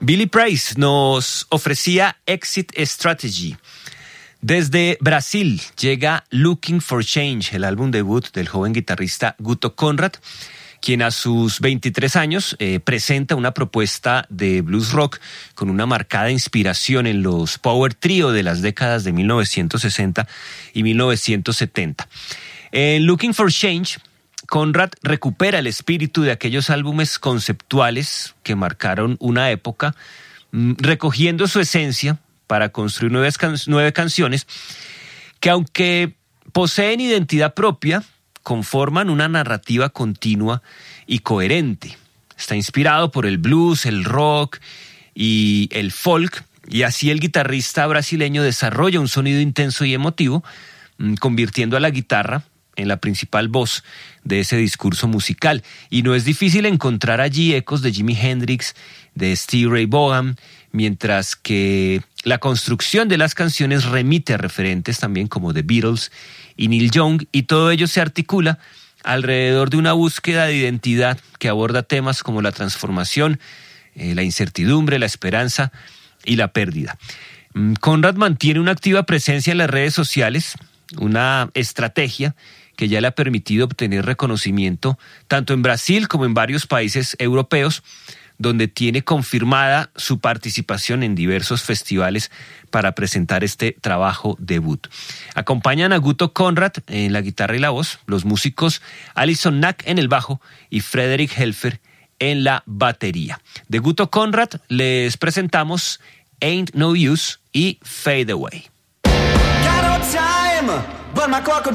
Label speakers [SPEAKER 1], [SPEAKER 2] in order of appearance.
[SPEAKER 1] Billy Price nos ofrecía Exit Strategy. Desde Brasil llega Looking for Change, el álbum debut del joven guitarrista Guto Conrad, quien a sus 23 años presenta una propuesta de blues rock con una marcada inspiración en los power trio de las décadas de 1960 y 1970. En Looking for Change, Conrad recupera el espíritu de aquellos álbumes conceptuales que marcaron una época, recogiendo su esencia para construir nueve canciones que, aunque poseen identidad propia, conforman una narrativa continua y coherente. Está inspirado por el blues, el rock y el folk, y así el guitarrista brasileño desarrolla un sonido intenso y emotivo, convirtiendo a la guitarra en la principal voz de ese discurso musical. Y no es difícil encontrar allí ecos de Jimi Hendrix, de Stevie Ray Vaughan, mientras que la construcción de las canciones remite a referentes también como The Beatles y Neil Young, y todo ello se articula alrededor de una búsqueda de identidad que aborda temas como la transformación, la incertidumbre, la esperanza y la pérdida. Conrad mantiene una activa presencia en las redes sociales, una estrategia que ya le ha permitido obtener reconocimiento tanto en Brasil como en varios países europeos, donde tiene confirmada su participación en diversos festivales para presentar este trabajo debut. Acompañan a Guto Conrad en la guitarra y la voz, los músicos Alison Nack en el bajo y Frederick Helfer en la batería. De Guto Conrad les presentamos Ain't No Use y Fade Away.